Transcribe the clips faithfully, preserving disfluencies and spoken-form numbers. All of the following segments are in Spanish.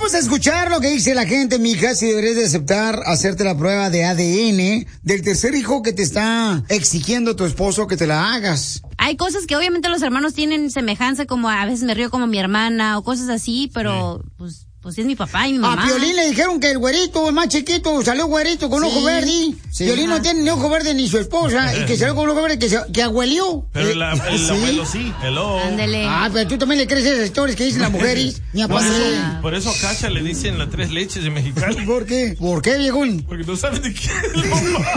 vamos a escuchar lo que dice la gente, mija, si deberías de aceptar hacerte la prueba de A D N del tercer hijo que te está exigiendo tu esposo que te la hagas. Hay cosas que obviamente los hermanos tienen semejanza, como a veces me río como mi hermana o cosas así, pero sí. pues... Pues es mi papá y mi mamá. A Piolín le dijeron que el güerito, el más chiquito, salió güerito con sí, ojo verde. Sí, Piolín ajá. no tiene ni ojo verde ni su esposa. Y que salió con ojo verde que, se, que abuelió. Pero eh, la, el ¿sí? abuelo sí. Hello. Ándele. Ah, pero tú también le crees esas historias que dicen las mujeres. Ni por, eso, por eso a Cacha le dicen las tres leches de Mexicali. ¿Por qué? ¿Por qué, viejón? Porque no saben de qué es el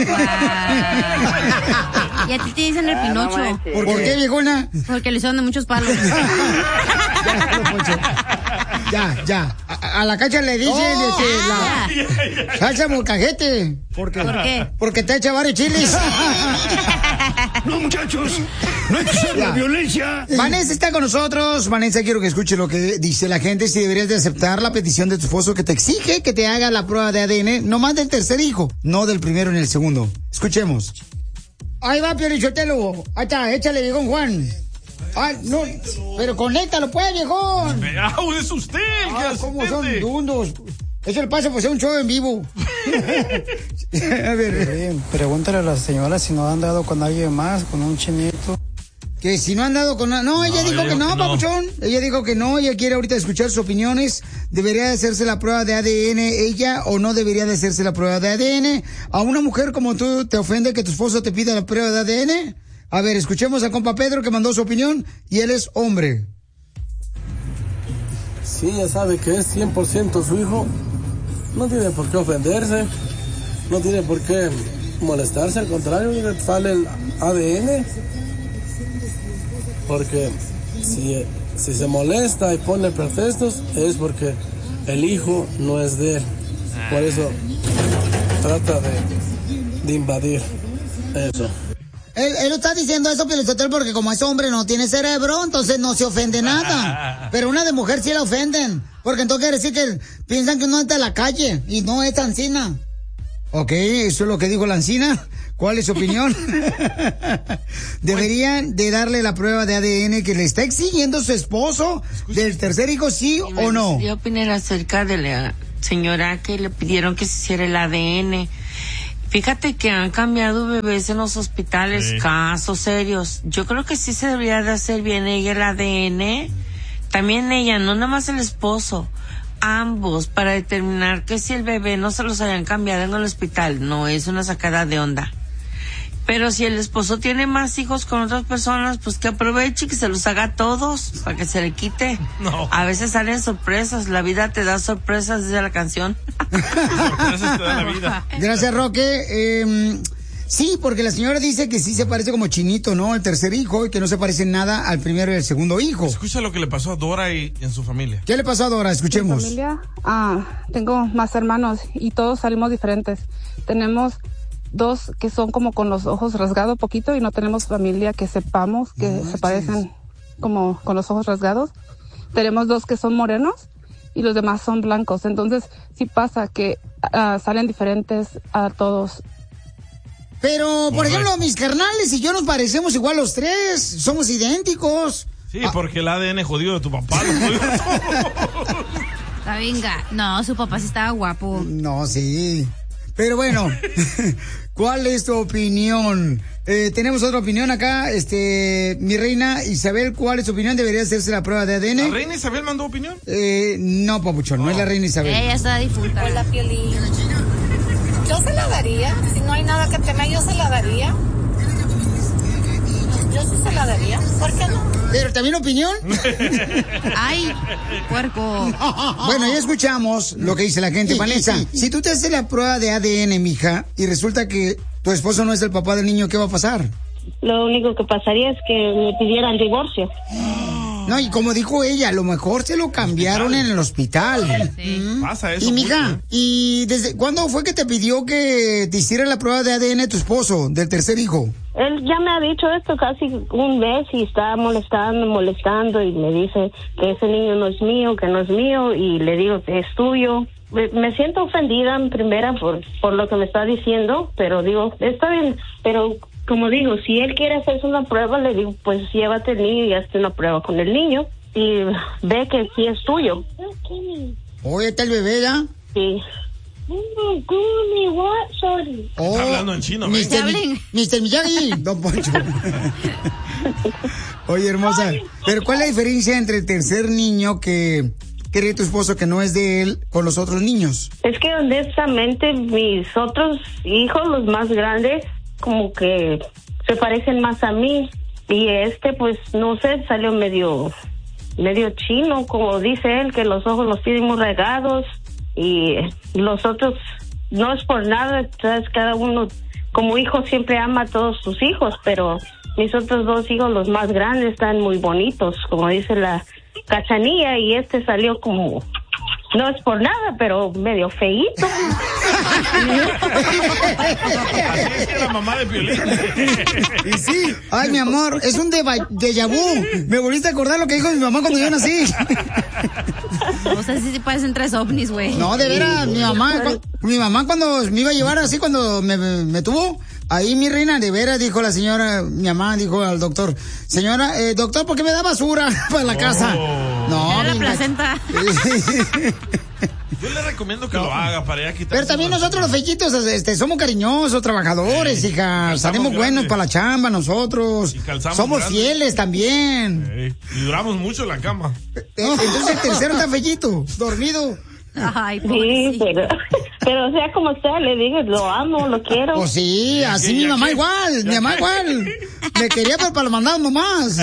Y a ti te dicen el Pinocho. No, ¿por, ¿Por qué, viejona? Porque le son de muchos palos. Ya, ya. A, a la Cacha le dicen oh, este, ah, la salsa molcajete. ¿Por qué? ¿Por qué? Porque te echa varios chiles. No, muchachos, no hay que usar la violencia. Vanessa está con nosotros. Vanessa, quiero que escuche lo que dice la gente. Si deberías de aceptar la petición de tu esposo que te exige que te haga la prueba de A D N, nomás del tercer hijo, no del primero ni el segundo. Escuchemos. Ahí va, Piolichotelo. Ahí está, échale, viejón Juan. Ay, no, pero conéctalo, pues, viejón. ¡Au, es usted! Ah, ¿cómo son dundos? Eso le pasa por ser un show en vivo. A ver. Bien, pregúntale a la señora si no han dado con alguien más, con un chinito. Que si no han dado con... No, no ella dijo que no, que no, papuchón. Ella dijo que no, ella quiere ahorita escuchar sus opiniones. ¿Debería de hacerse la prueba de A D N ella o no debería de hacerse la prueba de A D N? ¿A una mujer como tú te ofende que tu esposo te pida la prueba de A D N? A ver, escuchemos al compa Pedro que mandó su opinión y él es hombre. Si ella sabe que es cien por ciento su hijo, no tiene por qué ofenderse, no tiene por qué molestarse, al contrario, sale el A D N. Porque si, si se molesta y pone pretextos es porque el hijo no es de él. Por eso trata de, de invadir eso. Él, él está diciendo eso, Piolichotelo, porque como es hombre no tiene cerebro, entonces no se ofende nada. Pero una de mujer sí la ofenden. Porque entonces quiere decir que piensan que uno está en la calle y no es ancina. Ok, eso es lo que dijo la ancina. ¿Cuál es su opinión? ¿Deberían de darle la prueba de A D N que le está exigiendo su esposo del tercer hijo, sí o no? Yo opiné acerca de la señora que le pidieron que se hiciera el A D N. Fíjate que han cambiado bebés en los hospitales, sí. Casos serios. Yo creo que sí se debería de hacer bien ella el A D N. También ella, no nada más el esposo. Ambos, para determinar que si el bebé no se los hayan cambiado en el hospital, no es una sacada de onda. Pero si el esposo tiene más hijos con otras personas, pues que aproveche y que se los haga a todos, para que se le quite. No. A veces salen sorpresas, la vida te da sorpresas, dice la canción. Sorpresas te da la vida. Gracias, Roque. Eh, sí, porque la señora dice que sí se parece como chinito, ¿no? El tercer hijo, y que no se parece nada al primero y al segundo hijo. Escucha lo que le pasó a Dora y, y en su familia. ¿Qué le pasó a Dora? Escuchemos. Mi familia, ah, tengo más hermanos y todos salimos diferentes. Tenemos dos que son como con los ojos rasgados poquito y no tenemos familia que sepamos que no, se parecen sí. como con los ojos rasgados. Tenemos dos que son morenos y los demás son blancos. Entonces sí pasa que uh, salen diferentes a todos. Pero, por ejemplo, mis carnales y yo nos parecemos igual los tres. Somos idénticos. Sí, ah. porque el A D N jodido de tu papá lo jodió todo. La venga. No, su papá sí estaba guapo. No, sí. Pero bueno, ¿cuál es tu opinión? Eh, tenemos otra opinión acá, este, mi reina Isabel, ¿cuál es tu opinión? ¿Debería hacerse la prueba de A D N? ¿La reina Isabel mandó opinión? Eh, no, papuchón, oh. no es la reina Isabel. Ella está difunta. Hola, Piolín. Yo se la daría, si no hay nada que temer, yo se la daría. Yo sí se la daría, ¿por qué no? ¿Pero también opinión? Ay, puerco. Bueno, ya escuchamos lo que dice la gente. Vanessa, si tú te haces la prueba de A D N, mija, y resulta que tu esposo no es el papá del niño, ¿qué va a pasar? Lo único que pasaría es que me pidieran divorcio. No, y como dijo ella, a lo mejor se lo cambiaron en el hospital. Sí. Mm. Pasa eso. Y mija, mucho, ¿eh? ¿y desde cuándo fue que te pidió que te hiciera la prueba de A D N tu esposo, del tercer hijo? Él ya me ha dicho esto casi un mes y está molestando, molestando y me dice que ese niño no es mío, que no es mío y le digo que es tuyo. Me, me siento ofendida en primera por, por lo que me está diciendo, pero digo, está bien, pero como digo, si él quiere hacerse una prueba, le digo, pues llévate el niño y hazte una prueba con el niño y ve que sí es tuyo. Oye, ¿está el bebé ya? Sí. Oh, Está hablando en chino, ¿eh? mister Mi- mister Miyagi, Don Poncho. Oye, hermosa, pero ¿cuál es la diferencia entre el tercer niño que cree tu esposo que no es de él con los otros niños? Es que honestamente mis otros hijos, los más grandes, como que se parecen más a mí. Y este, pues, no sé, salió medio, medio chino, como dice él, que los ojos los tiene muy regados. Y los otros, no es por nada, ¿sabes? Cada uno, como hijo, siempre ama a todos sus hijos, pero mis otros dos hijos, los más grandes, están muy bonitos, como dice la Cachanilla, y este salió como, no es por nada, pero medio feíto. Así es que la mamá de Piolín. Y sí, ay, mi amor, es un deva- déjà vu. Me volviste a acordar lo que dijo mi mamá cuando yo nací. O sea, sí se parecen tres ovnis, güey. No, de veras, mi mamá, cu- mi mamá cuando me iba a llevar así, cuando me, me, me tuvo, ahí mi reina, de veras, dijo la señora, mi mamá dijo al doctor, señora, eh, doctor, ¿por qué me da basura para la casa? No, Era la mi- placenta. Yo le recomiendo que lo haga para ya quitar. Pero también nosotros los fechitos, este, somos cariñosos, trabajadores, Sí, hija. Salimos grandes. buenos para la chamba nosotros. Y calzamos Somos grandes. fieles también. Ey, y duramos mucho en la cama. Eh, Entonces el tercero está fellito, dormido. Ay, Sí, pobrecito. pero, pero sea como sea, le digo, lo amo, lo quiero. Pues sí, así mi mamá igual, mi mamá igual. Me quería, pero para lo mandar nomás.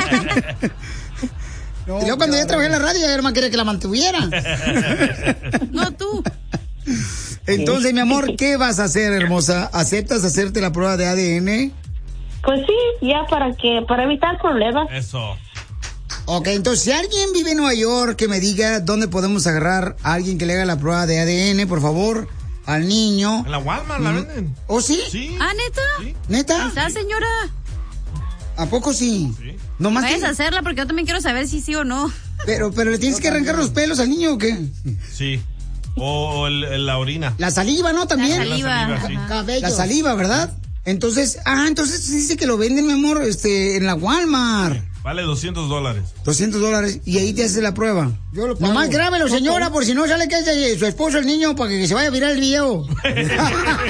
No, y luego cuando yo trabajé en la radio, mi hermana quería que la mantuviera. No, tú. Entonces, mi amor, ¿qué vas a hacer, hermosa? ¿Aceptas hacerte la prueba de A D N? Pues sí, ya para que, para evitar problemas. Eso. Ok, entonces, si alguien vive en Nueva York, que me diga dónde podemos agarrar a alguien que le haga la prueba de A D N, por favor, al niño. En la Walmart la venden. ¿Oh, sí? Sí. Ah, ¿neta? Sí. ¿Neta? ¿Está, señora? ¿A poco sí? Sí. Nomás Vayas que- a hacerla porque yo también quiero saber si sí o no. Pero, pero le tienes que arrancar los pelos al niño, ¿o qué? Sí. O el, el- la orina. La saliva, ¿no? También. La saliva. La saliva, sí. Ajá. La saliva, ¿verdad? Entonces, ah, entonces dice que lo venden, mi amor, este, en la Walmart. Vale doscientos dólares. doscientos dólares y ahí te hace la prueba. Yo lo pago. Nomás grábelo, señora, por si no sale que es de su esposo el niño para que se vaya a virar el video.